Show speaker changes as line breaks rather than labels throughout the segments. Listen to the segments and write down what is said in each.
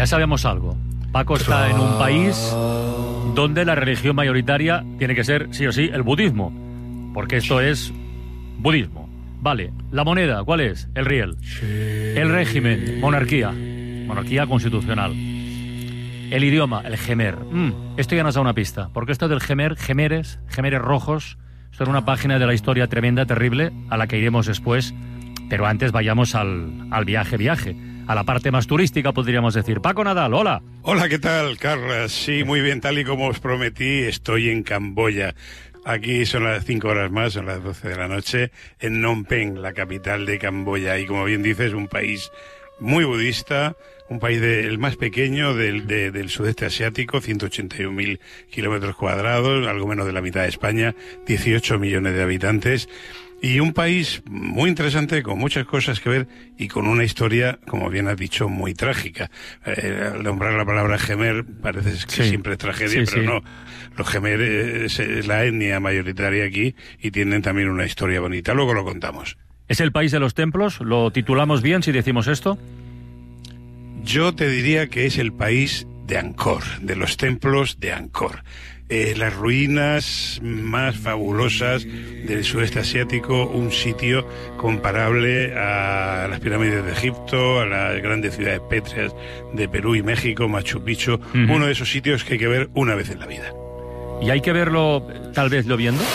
Ya sabemos algo. Paco está en un país donde la religión mayoritaria tiene que ser, sí o sí, el budismo. Porque esto es budismo. Vale, la moneda, ¿cuál es? El riel. El régimen, monarquía. Monarquía constitucional. El idioma, el jemer. Esto ya nos da una pista. Porque esto del jemer, jemeres rojos, esto es una página de la historia tremenda, terrible, a la que iremos después. Pero antes vayamos al viaje. A la parte más turística, podríamos decir. Paco Nadal, hola.
Hola, ¿qué tal, Carlas? Sí, muy bien, tal y como os prometí, estoy en Camboya. Aquí son las 5 horas más, son las 12 de la noche, en Phnom Penh, la capital de Camboya. Y como bien dices, un país muy budista, un país el más pequeño del sudeste asiático, 181.000 kilómetros cuadrados, algo menos de la mitad de España, 18 millones de habitantes. Y un país muy interesante, con muchas cosas que ver y con una historia, como bien has dicho, muy trágica. Al nombrar la palabra jemer parece que siempre es tragedia, pero no. Los jemer es la etnia mayoritaria aquí y tienen también una historia bonita. Luego lo contamos.
¿Es el país de los templos? ¿Lo titulamos bien si decimos esto?
Yo te diría que es el país de Angkor, de los templos de Angkor. Las ruinas más fabulosas del sudeste asiático, un sitio comparable a las pirámides de Egipto, a las grandes ciudades pétreas de Perú y México, Machu Picchu, uno de esos sitios que hay que ver una vez en la vida.
¿Y hay que verlo, tal vez, lloviendo?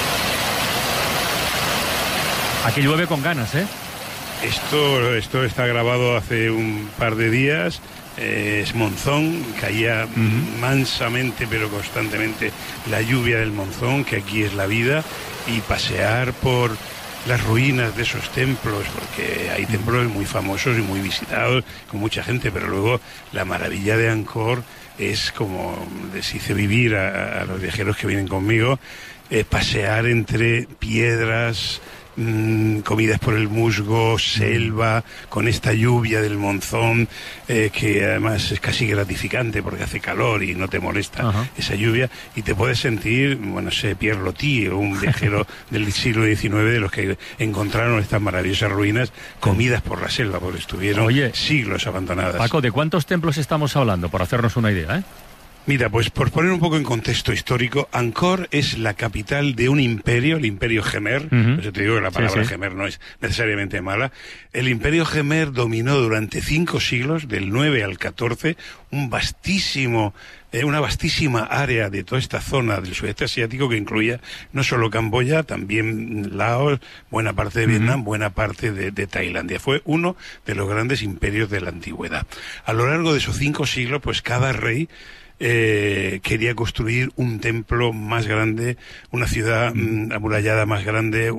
Aquí llueve con ganas, ¿eh?
Esto está grabado hace un par de días. Es monzón, caía mansamente pero constantemente la lluvia del monzón, que aquí es la vida, y pasear por las ruinas de esos templos, porque hay templos muy famosos y muy visitados, con mucha gente, pero luego la maravilla de Angkor es, como les hice vivir a los viajeros que vienen conmigo, pasear entre piedras, comidas por el musgo, selva, con esta lluvia del monzón, que además es casi gratificante porque hace calor y no te molesta esa lluvia, y te puedes sentir, bueno, Pierre Loti, un viajero del siglo XIX, de los que encontraron estas maravillosas ruinas comidas por la selva, porque estuvieron siglos abandonadas.
Paco, ¿de cuántos templos estamos hablando? Por hacernos una idea,
Mira, pues por poner un poco en contexto histórico, Angkor es la capital de un imperio, el Imperio Jemer. Por eso te digo que la palabra Jemer no es necesariamente mala. El Imperio Jemer dominó durante 5 siglos, del 9 al 14, una vastísima área de toda esta zona del sudeste asiático, que incluía no solo Camboya, también Laos, buena parte de Vietnam, buena parte de Tailandia. Fue uno de los grandes imperios de la antigüedad. A lo largo de esos 5 siglos, pues cada rey quería construir un templo más grande, una ciudad amurallada más grande,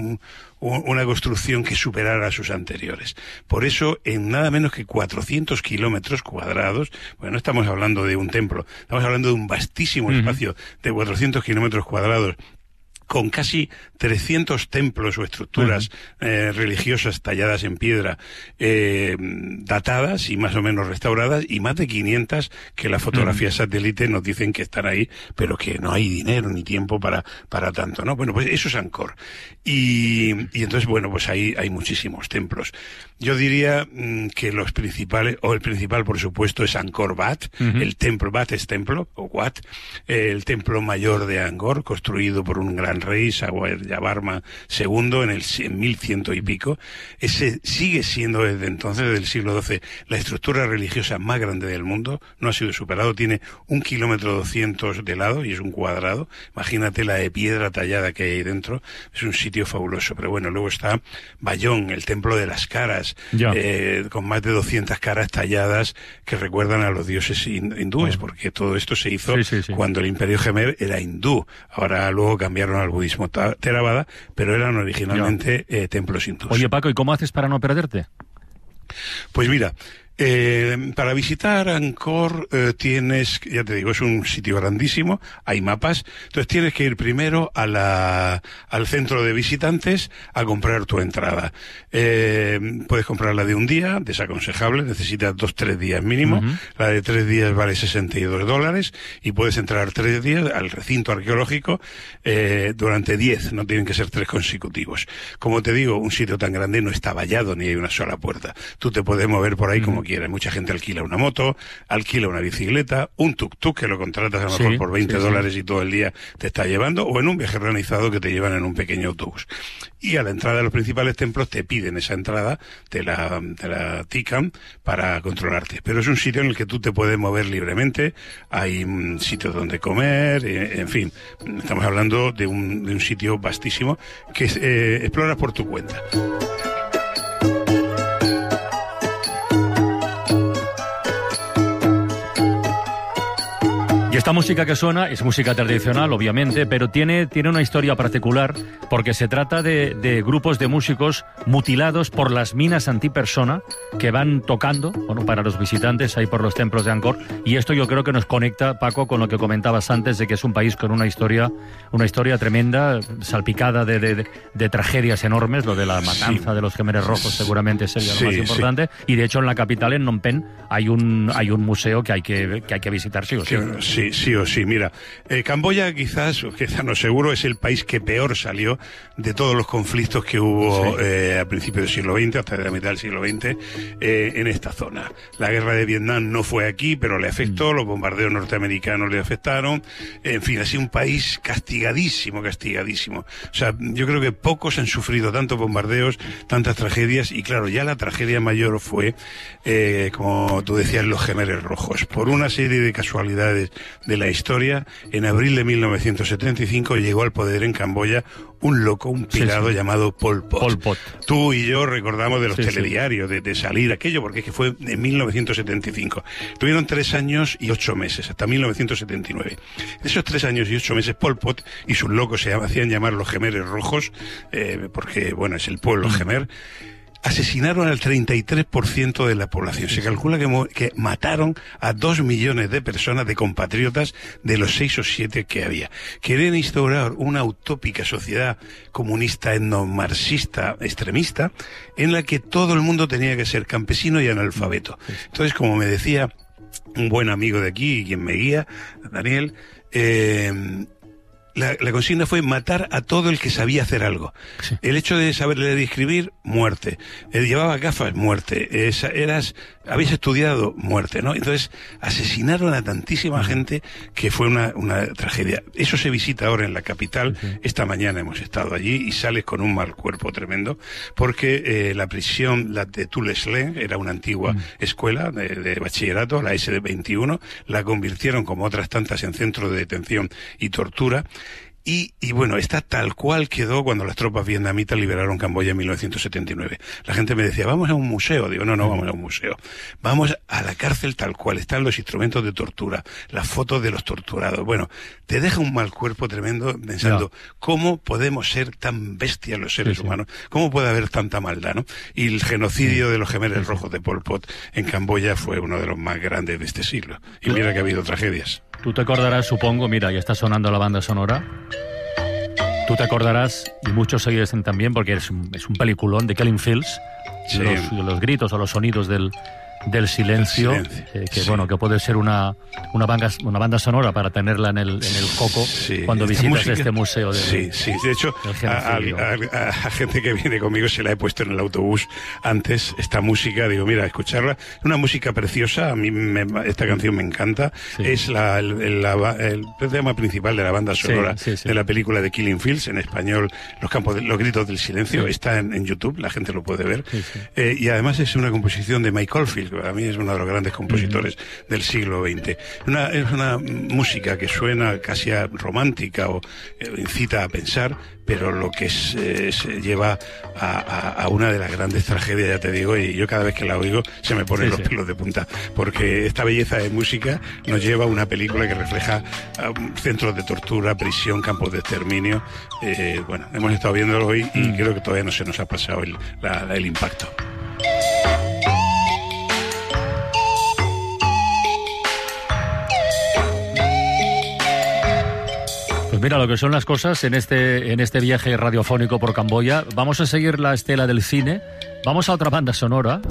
una construcción que superara a sus anteriores. Por eso, en nada menos que 400 kilómetros cuadrados, bueno, no estamos hablando de un templo, estamos hablando de un vastísimo espacio de 400 kilómetros cuadrados, con casi 300 templos o estructuras religiosas talladas en piedra, datadas y más o menos restauradas, y más de 500 que las fotografías satélite nos dicen que están ahí, pero que no hay dinero ni tiempo para tanto, ¿no? Bueno, pues eso es Angkor. Y entonces, bueno, pues ahí hay muchísimos templos. Yo diría que los principales, o el principal, por supuesto, es Angkor Wat. El templo, Wat es templo, o Wat, el templo mayor de Angkor, construido por un gran rey, Yavarman II, en 1100 y pico. Ese sigue siendo desde entonces, desde el siglo XII, la estructura religiosa más grande del mundo. No ha sido superado, tiene 1,2 kilómetros de lado y es un cuadrado. Imagínate la de piedra tallada que hay ahí dentro. Es un sitio fabuloso. Pero bueno, luego está Bayón, el templo de las caras, con más de 200 caras talladas que recuerdan a los dioses hindúes, porque todo esto se hizo cuando el Imperio Jemer era hindú. Ahora luego cambiaron al budismo Theravada, pero eran originalmente templos hindúes.
Oye, Paco, ¿y cómo haces para no perderte?
Pues mira, para visitar Angkor tienes, ya te digo, es un sitio grandísimo, hay mapas, entonces tienes que ir primero al centro de visitantes a comprar tu entrada. Puedes comprarla de un día, desaconsejable, necesitas 2-3 días mínimo, la de 3 días vale $62 y puedes entrar 3 días al recinto arqueológico durante 10, no tienen que ser 3 consecutivos. Como te digo, un sitio tan grande no está vallado ni hay una sola puerta, tú te puedes mover por ahí como quieras. quiera. Mucha gente alquila una moto, alquila una bicicleta, un tuk-tuk que lo contratas a lo mejor por $20 y todo el día te está llevando, o en un viaje organizado que te llevan en un pequeño autobús. Y a la entrada de los principales templos te piden esa entrada, te la tican para controlarte. Pero es un sitio en el que tú te puedes mover libremente, hay sitios donde comer, en fin, estamos hablando de un sitio vastísimo que exploras por tu cuenta.
Y esta música que suena es música tradicional, obviamente, pero tiene una historia particular porque se trata de grupos de músicos mutilados por las minas antipersona que van tocando, bueno, para los visitantes ahí por los templos de Angkor. Y esto yo creo que nos conecta, Paco, con lo que comentabas antes de que es un país con una historia tremenda, salpicada de tragedias enormes. Lo de la matanza de los Jemeres Rojos seguramente sería lo más importante. Y de hecho en la capital, en Phnom Penh, hay un museo que hay que visitar sí o sí.
Sí o sí. Mira, Camboya quizás no seguro, es el país que peor salió de todos los conflictos que hubo a principios del siglo XX, hasta la mitad del siglo XX, en esta zona. La guerra de Vietnam no fue aquí, pero le afectó, los bombardeos norteamericanos le afectaron. En fin, ha sido un país castigadísimo. O sea, yo creo que pocos han sufrido tantos bombardeos, tantas tragedias, y claro, ya la tragedia mayor fue, como tú decías, los Jemeres Rojos. Por una serie de casualidades de la historia, en abril de 1975 llegó al poder en Camboya un loco, un pirado llamado Pol Pot.
Pol Pot.
Tú y yo recordamos de los telediarios, de salir aquello, porque es que fue en 1975. Tuvieron 3 años y 8 meses, hasta 1979. Esos 3 años y 8 meses, Pol Pot y sus locos se hacían llamar los Jemeres Rojos, porque, bueno, es el pueblo Jemer. Asesinaron al 33% de la población. Se calcula que mataron a 2 millones de personas, de compatriotas, de los 6 o 7 que había. Querían instaurar una utópica sociedad comunista, etnomarxista, extremista, en la que todo el mundo tenía que ser campesino y analfabeto. Entonces, como me decía un buen amigo de aquí, quien me guía, Daniel, la consigna fue matar a todo el que sabía hacer algo. Sí. El hecho de saber leer y escribir, muerte. Llevaba gafas, muerte. Habéis estudiado, muerte, ¿no? Entonces, asesinaron a tantísima gente que fue una tragedia. Eso se visita ahora en la capital. Esta mañana hemos estado allí y sales con un mal cuerpo tremendo porque la prisión, la de Tuleslen, era una antigua escuela de bachillerato, la SD21, la convirtieron, como otras tantas, en centro de detención y tortura. Y bueno, está tal cual quedó cuando las tropas vietnamitas liberaron Camboya en 1979. La gente me decía, vamos a un museo. Digo, no vamos a un museo. Vamos a la cárcel tal cual. Están los instrumentos de tortura, las fotos de los torturados. Bueno, te deja un mal cuerpo tremendo pensando, ¿cómo podemos ser tan bestias los seres humanos? ¿Cómo puede haber tanta maldad, no? Y el genocidio de los Jemeres Rojos de Pol Pot en Camboya fue uno de los más grandes de este siglo. Y mira que ha habido tragedias.
Tú te acordarás, supongo, mira, ya está sonando la banda sonora. Tú te acordarás, y muchos seguidores también, porque es un peliculón de Killing Fields, los gritos o los sonidos del silencio, bueno, que puede ser una banda sonora para tenerla en el coco cuando visitas música, este museo.
De hecho, a gente que viene conmigo se la he puesto en el autobús antes, esta música, digo, mira, escucharla, una música preciosa, a mí esta canción me encanta, es el tema principal de la banda sonora de la película de Killing Fields, en español, los gritos del silencio, está en YouTube, la gente lo puede ver, y además es una composición de Mike Oldfield, para mí es uno de los grandes compositores del siglo XX. Es una música que suena casi romántica o incita a pensar, pero lo que se lleva a una de las grandes tragedias, ya te digo, y yo cada vez que la oigo se me ponen los pelos de punta, porque esta belleza de música nos lleva a una película que refleja centros de tortura, prisión, campos de exterminio. Bueno, hemos estado viéndolo hoy y creo que todavía no se nos ha pasado el impacto.
Pues mira lo que son las cosas en este viaje radiofónico por Camboya. Vamos a seguir la estela del cine. Vamos a otra banda sonora.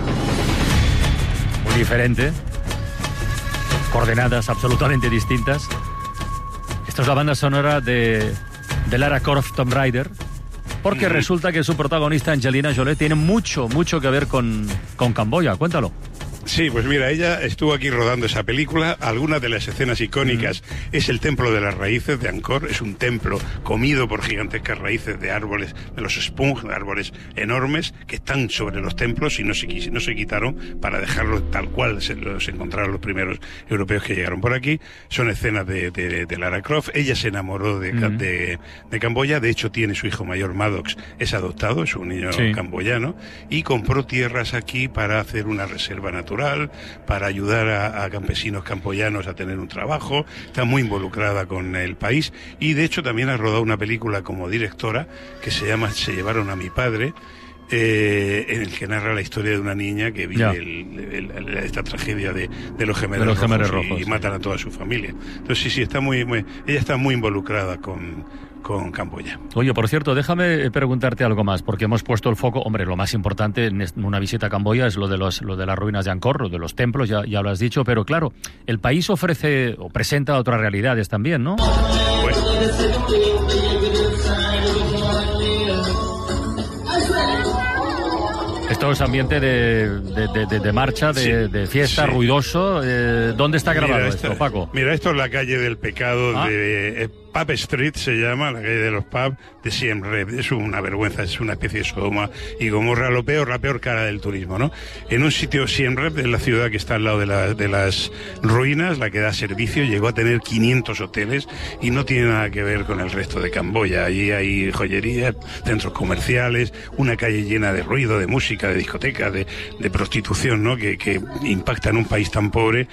Muy diferente. Coordenadas absolutamente distintas. Esta es la banda sonora de Lara Croft Tomb Raider. Porque resulta que su protagonista, Angelina Jolie, tiene mucho que ver con Camboya. Cuéntalo.
Sí, pues mira, ella estuvo aquí rodando esa película. Algunas de las escenas icónicas es el Templo de las Raíces de Angkor. Es un templo comido por gigantescas raíces de árboles, de los spung, de árboles enormes que están sobre los templos y no se quitaron para dejarlos tal cual los encontraron los primeros europeos que llegaron por aquí. Son escenas de Lara Croft. Ella se enamoró de Camboya. De hecho, tiene su hijo mayor, Maddox, es adoptado, es un niño camboyano, y compró tierras aquí para hacer una reserva natural, para ayudar a campesinos camboyanos a tener un trabajo. Está muy involucrada con el país y de hecho también ha rodado una película como directora que se llama Se llevaron a mi padre, en el que narra la historia de una niña que vive esta tragedia de los gemelos rojos y matan a toda su familia. Entonces sí, está ella está muy involucrada con Camboya.
Oye, por cierto, déjame preguntarte algo más, porque hemos puesto el foco, hombre, lo más importante en una visita a Camboya es lo de las ruinas de Angkor, lo de los templos, ya lo has dicho, pero claro, el país ofrece o presenta otras realidades también, ¿no?
Pues,
esto es ambiente de marcha, de fiesta, ruidoso. ¿Dónde está grabado esto, Paco?
Mira, esto es la calle del pecado de Pub Street, se llama, la calle de los pubs de Siem Reap. Es una vergüenza, es una especie de Sodoma y Gomorra, la peor cara del turismo, ¿no? En un sitio, Siem Reap, en la ciudad que está al lado de las ruinas, la que da servicio, llegó a tener 500 hoteles y no tiene nada que ver con el resto de Camboya. Allí hay joyería, centros comerciales, una calle llena de ruido, de música, de discotecas, de prostitución, ¿no? Que impacta en un país tan pobre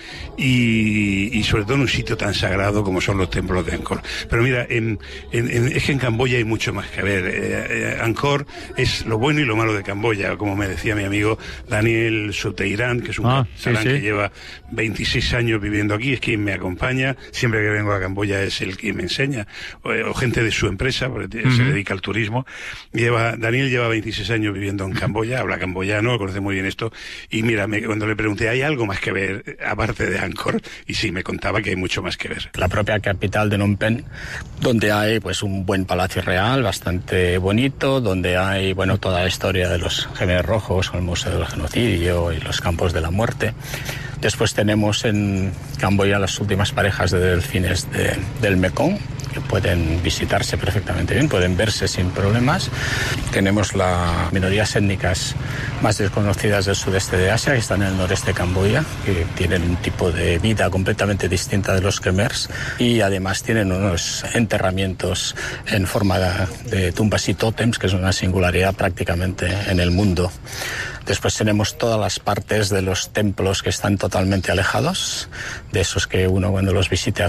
y sobre todo en un sitio tan sagrado como son los templos de Angkor. Pero mira, es que en Camboya hay mucho más que ver. Angkor es lo bueno y lo malo de Camboya, como me decía mi amigo Daniel Souteirán, que es un catalán que lleva 26 años viviendo aquí, es quien me acompaña, siempre que vengo a Camboya es el que me enseña, o gente de su empresa, porque se dedica al turismo. Daniel lleva 26 años viviendo en Camboya, habla camboyano, conoce muy bien esto, y mira, cuando le pregunté, ¿hay algo más que ver aparte de Angkor? Y sí, me contaba que hay mucho más que ver.
La propia capital de Phnom Penh, donde hay pues un buen palacio real, bastante bonito, donde hay toda la historia de los Khmer Rojos, el Museo del Genocidio y los campos de la muerte. Después tenemos en Camboya las últimas parejas de delfines del Mekong, que pueden visitarse perfectamente bien, pueden verse sin problemas. Tenemos las minorías étnicas más desconocidas del sudeste de Asia, que están en el noreste de Camboya, que tienen un tipo de vida completamente distinta de los Khmers y además tienen unos enterramientos en forma de tumbas y tótems, que es una singularidad prácticamente en el mundo. Después tenemos todas las partes de los templos que están totalmente alejados, de esos que uno cuando los visita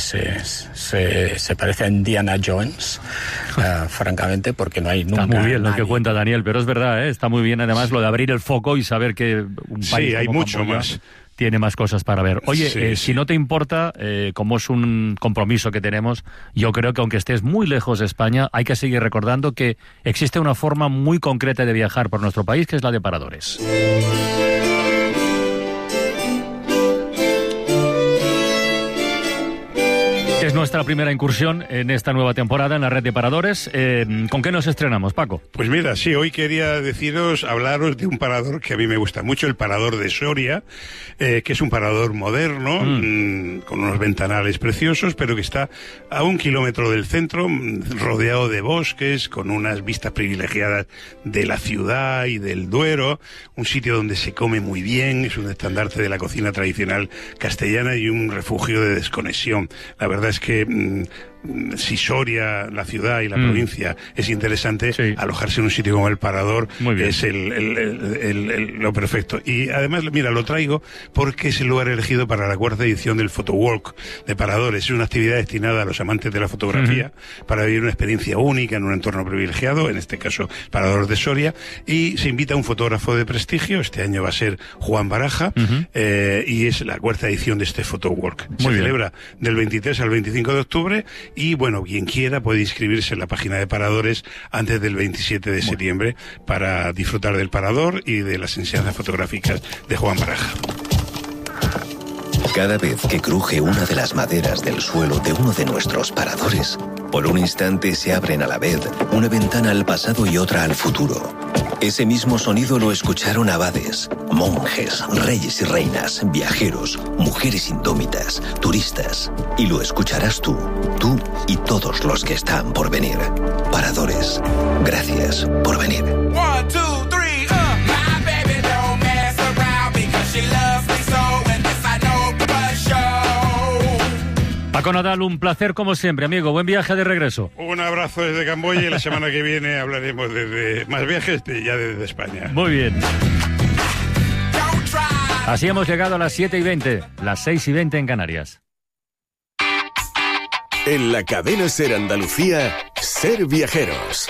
se parece a Indiana Jones, francamente, porque no hay nunca.
Está muy bien lo que cuenta Daniel, pero es verdad, está muy bien además lo de abrir el foco y saber que un país
hay
como
mucho
Camboya
más.
Tiene más cosas para ver. Oye, si no te importa, como es un compromiso que tenemos, yo creo que aunque estés muy lejos de España, hay que seguir recordando que existe una forma muy concreta de viajar por nuestro país, que es la de paradores. Es nuestra primera incursión en esta nueva temporada en la red de paradores. ¿Con qué nos estrenamos, Paco?
Pues mira, sí, hoy quería hablaros de un parador que a mí me gusta mucho, el parador de Soria, que es un parador moderno, con unos ventanales preciosos, pero que está a 1 kilómetro del centro, rodeado de bosques, con unas vistas privilegiadas de la ciudad y del Duero, un sitio donde se come muy bien, es un estandarte de la cocina tradicional castellana y un refugio de desconexión. La verdad es que si Soria, la ciudad y la provincia es interesante, alojarse en un sitio como el Parador es lo perfecto. Y además, mira, lo traigo porque es el lugar elegido para la 4ª edición del Photowalk de Paradores. Es una actividad destinada a los amantes de la fotografía para vivir una experiencia única en un entorno privilegiado, en este caso Parador de Soria, y se invita a un fotógrafo de prestigio. Este año va a ser Juan Baraja, y es la 4ª edición de este Photowalk. Se celebra del 23 al 25 de octubre y, bueno, quien quiera puede inscribirse en la página de Paradores antes del 27 de septiembre para disfrutar del Parador y de las enseñanzas fotográficas de Juan Baraja.
Cada vez que cruje una de las maderas del suelo de uno de nuestros paradores, por un instante se abren a la vez una ventana al pasado y otra al futuro. Ese mismo sonido lo escucharon abades, monjes, reyes y reinas, viajeros, mujeres indómitas, turistas. Y lo escucharás tú y todos los que están por venir. Paradores, gracias por venir.
1, 2, 3, my baby don't mess around because she loves me so, and this I know for sure.
Paco Nadal, un placer como siempre, amigo. Buen viaje de regreso.
Un abrazo desde Camboya y la semana que viene hablaremos de más viajes ya desde España.
Muy bien. Así hemos llegado a las 7:20, las 6:20 en Canarias.
En la cadena SER Andalucía, Ser Viajeros.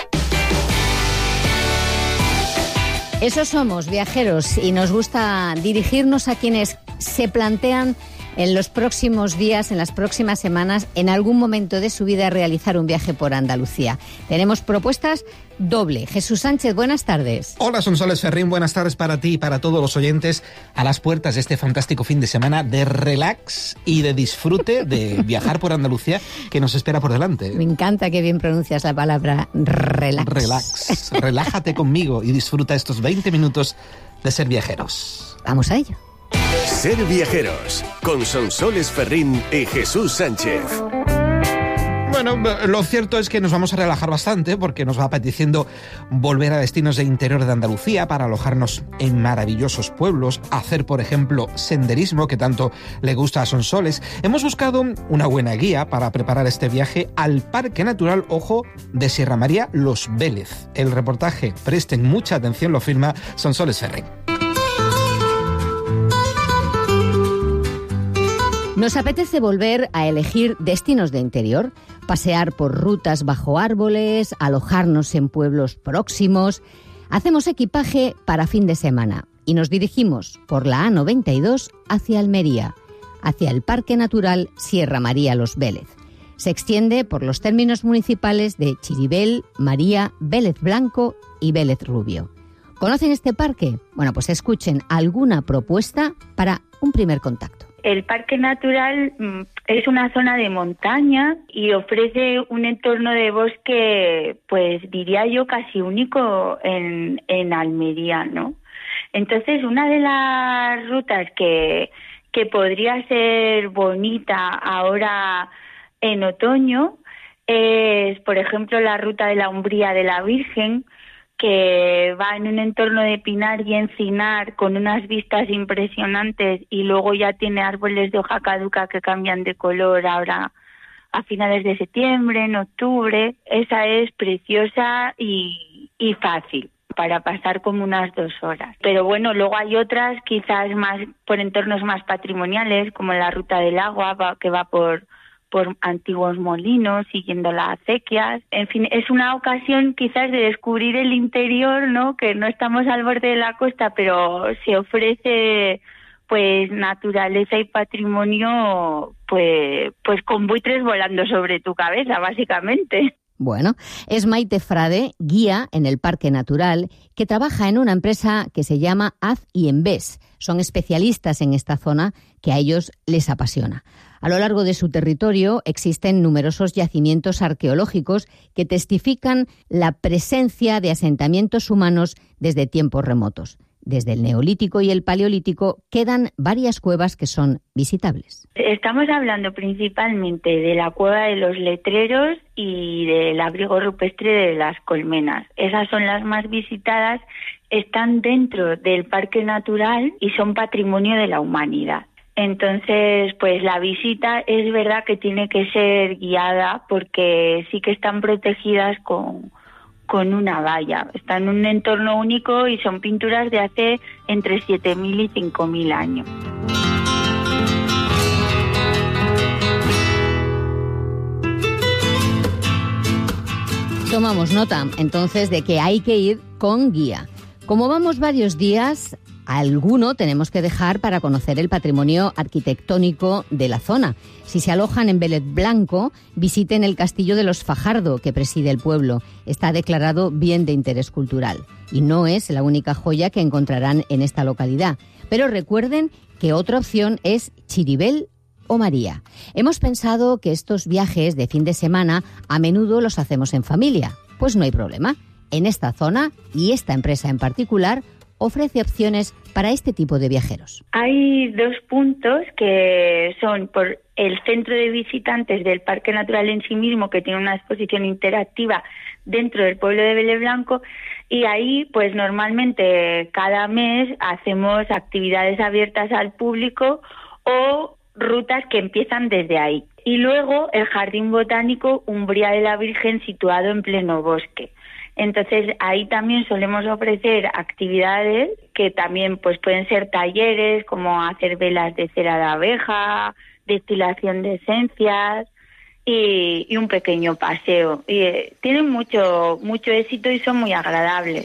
Eso somos, viajeros, y nos gusta dirigirnos a quienes se plantean en los próximos días, en las próximas semanas, en algún momento de su vida realizar un viaje por Andalucía. Tenemos propuestas doble. Jesús Sánchez, buenas tardes.
Hola, Sonsoles Ferrín, buenas tardes para ti y para todos los oyentes a las puertas de este fantástico fin de semana de relax y de disfrute de viajar por Andalucía que nos espera por delante.
Me encanta que bien pronuncias la palabra relax.
Relax. Relájate conmigo y disfruta estos 20 minutos de Ser Viajeros.
Vamos a ello.
Ser Viajeros, con Sonsoles Ferrín y Jesús Sánchez.
Bueno, lo cierto es que nos vamos a relajar bastante porque nos va apeteciendo volver a destinos de interior de Andalucía para alojarnos en maravillosos pueblos, hacer, por ejemplo, senderismo, que tanto le gusta a Sonsoles. Hemos buscado una buena guía para preparar este viaje al Parque Natural, ojo, de Sierra María Los Vélez. El reportaje, presten mucha atención, lo firma Sonsoles Ferrín.
Nos apetece volver a elegir destinos de interior, pasear por rutas bajo árboles, alojarnos en pueblos próximos. Hacemos equipaje para fin de semana y nos dirigimos por la A92 hacia Almería, hacia el Parque Natural Sierra María Los Vélez. Se extiende por los términos municipales de Chiribel, María, Vélez Blanco y Vélez Rubio. ¿Conocen este parque? Bueno, pues escuchen alguna propuesta para un primer contacto.
El Parque Natural es una zona de montaña y ofrece un entorno de bosque, pues diría yo, casi único en Almería, ¿no? Entonces, una de las rutas que podría ser bonita ahora en otoño es, por ejemplo, la ruta de la Umbría de la Virgen, que va en un entorno de pinar y encinar con unas vistas impresionantes y luego ya tiene árboles de hoja caduca que cambian de color ahora a finales de septiembre, en octubre. Esa es preciosa y fácil para pasar como unas 2 horas. Pero bueno, luego hay otras quizás más por entornos más patrimoniales, como la Ruta del Agua, que va por antiguos molinos, siguiendo las acequias. En fin, es una ocasión quizás de descubrir el interior, ¿no? Que no estamos al borde de la costa, pero se ofrece pues naturaleza y patrimonio pues con buitres volando sobre tu cabeza, básicamente.
Bueno, es Maite Frade, guía en el Parque Natural, que trabaja en una empresa que se llama Haz y Envés. Son especialistas en esta zona que a ellos les apasiona. A lo largo de su territorio existen numerosos yacimientos arqueológicos que testifican la presencia de asentamientos humanos desde tiempos remotos. Desde el Neolítico y el Paleolítico quedan varias cuevas que son visitables.
Estamos hablando principalmente de la Cueva de los Letreros y del Abrigo Rupestre de las Colmenas. Esas son las más visitadas, están dentro del Parque Natural y son patrimonio de la humanidad. Entonces, pues la visita es verdad que tiene que ser guiada porque sí que están protegidas con una valla. Están en un entorno único y son pinturas de hace entre 7.000 y 5.000 años.
Tomamos nota, entonces, de que hay que ir con guía. Como vamos varios días, alguno tenemos que dejar para conocer el patrimonio arquitectónico de la zona. Si se alojan en Vélez Blanco, visiten el Castillo de los Fajardo, que preside el pueblo. Está declarado bien de interés cultural. Y no es la única joya que encontrarán en esta localidad. Pero recuerden que otra opción es Chiribel o María. Hemos pensado que estos viajes de fin de semana a menudo los hacemos en familia. Pues no hay problema. En esta zona, y esta empresa en particular, ofrece opciones para este tipo de viajeros.
Hay 2 puntos que son por el centro de visitantes del Parque Natural en sí mismo, que tiene una exposición interactiva dentro del pueblo de Vélez Blanco, y ahí pues normalmente cada mes hacemos actividades abiertas al público o rutas que empiezan desde ahí. Y luego el Jardín Botánico Umbría de la Virgen, situado en pleno bosque. Entonces ahí también solemos ofrecer actividades que también pues pueden ser talleres, como hacer velas de cera de abeja, destilación de esencias y un pequeño paseo. Y tienen mucho éxito y son muy agradables.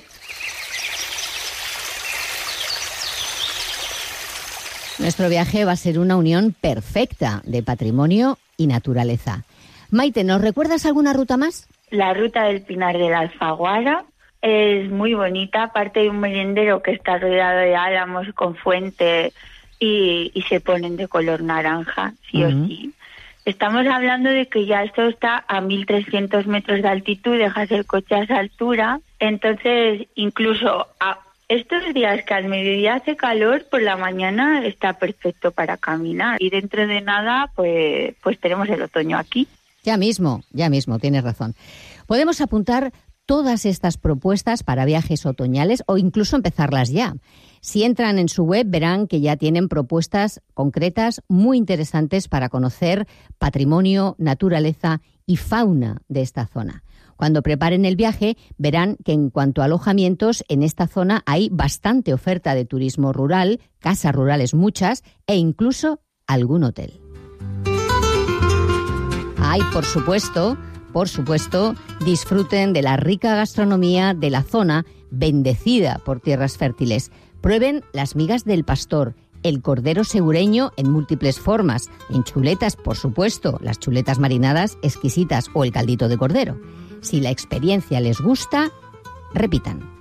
Nuestro viaje va a ser una unión perfecta de patrimonio y naturaleza. Maite, ¿nos recuerdas alguna ruta más?
La ruta del Pinar de la Alfaguara es muy bonita, parte de un merendero que está rodeado de álamos con fuente y se ponen de color naranja, sí o sí. Estamos hablando de que ya esto está a 1.300 metros de altitud, dejas el coche a esa altura, entonces incluso estos días que al mediodía hace calor, por la mañana está perfecto para caminar y dentro de nada pues tenemos el otoño aquí.
Ya mismo, tienes razón. Podemos apuntar todas estas propuestas para viajes otoñales o incluso empezarlas ya. Si entran en su web verán que ya tienen propuestas concretas muy interesantes para conocer patrimonio, naturaleza y fauna de esta zona. Cuando preparen el viaje verán que en cuanto a alojamientos en esta zona hay bastante oferta de turismo rural, casas rurales muchas e incluso algún hotel. Ay, por supuesto, disfruten de la rica gastronomía de la zona bendecida por tierras fértiles. Prueben las migas del pastor, el cordero segureño en múltiples formas, en chuletas, por supuesto, las chuletas marinadas exquisitas o el caldito de cordero. Si la experiencia les gusta, repitan.